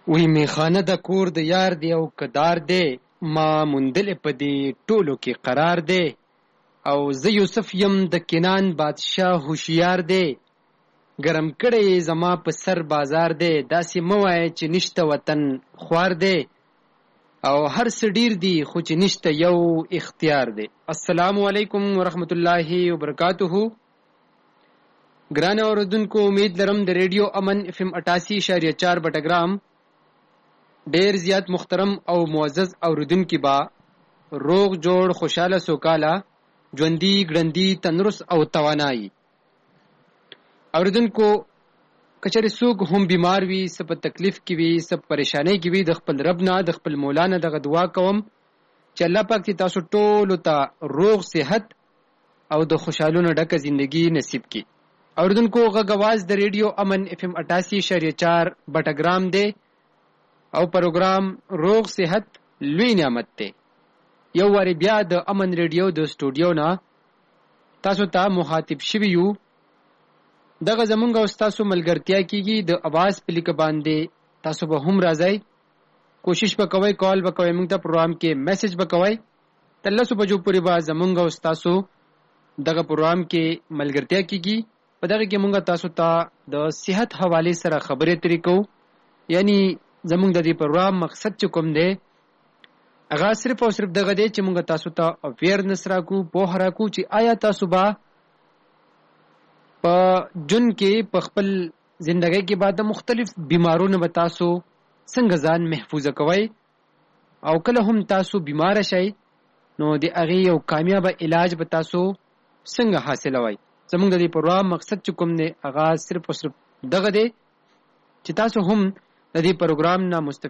وی میخانه د کور د یار دی او کدار دی، ما مندل په دې ټولو کې قرار دی. او زه یوسف یم د کنان بادشاه هوشیار دی، ګرم کړی زما په سر بازار دی. داسې مه وایه چې نشته وطن خوار دی، او هر څه ډیر دی خو چې نشته یو اختیار دی. السلام علیکم ورحمت الله وبرکاتہ. ګران اوردونکو، امید لرم د ریډیو امن اف ام 88.4 بټګرام ډیر زیات محترم او معزز اوردونکو با روغ جوړ خوشاله سوکاله ژوندۍ ګړندۍ تندرست او توانایي. اوردونکو کچره څوک هم بیمار وي، سب تکلیف کې وي، سب پریشانی کې وي، د خپل رب نه د خپل مولانا دغه دعا کوم چې الله پاک دې تاسو ټول ته روغ صحت او د خوشالونو ډکه ژوندۍ نصیب کړي. اوردونکو غږ आवाज د ریډیو امن اف ام 88.4 بټګرام دی او پروګرام روغ صحت لوی نعمت دی. یو واری بیا د امن ریډیو د سټوډیو نه تاسو ته مخاطب شوی یو. دغه زمونږ او تاسو ملګرتیا کیږي د आवाज په لیک باندې. تاسو به هم راځي، کوشش وکوي، کال وکوي، موږ ته پروګرام کې میسج وکوي. تلسو بجو پوری با زمونږ او تاسو دغه پروګرام کې ملګرتیا کیږي. په دغه کې موږ تاسو ته د صحت حواله سره خبرې ترې کوو. یعنی زمونږ د دې پروګرام مقصد چې کوم دی هغه صرف او صرف دغه دی چې موږ تاسو ته اویرنس راکو، پوهه راکو چې آیا تاسو به په جون کې په خپل ژوندۍ کې بعد مختلف بیمارونو به تاسو څنګه ځان محفوظ کوئ، او کله هم تاسو بیمار شئ نو د هغې یو کامیاب علاج به تاسو څنګه حاصلوئ. زمونږ د دې پروګرام مقصد چې کوم دی هغه صرف او صرف دغه دی چې تاسو هم د دې پروګرام نه